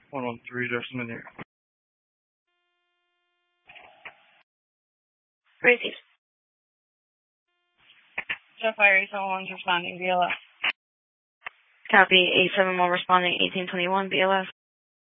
113, Justin in here. Received. Jeff Fire 871's responding, BLS. Copy, 871 responding, 1821, BLS.